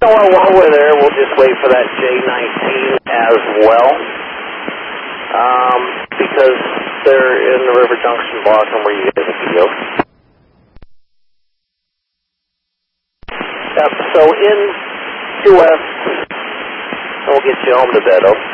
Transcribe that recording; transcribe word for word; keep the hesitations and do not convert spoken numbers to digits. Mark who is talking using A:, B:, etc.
A: So while, while we're there, we'll just wait for that J nineteen as well. Um, because they're in the River Junction blocking where you guys can go. Yep, so in Q F, we'll get you home to bed, okay?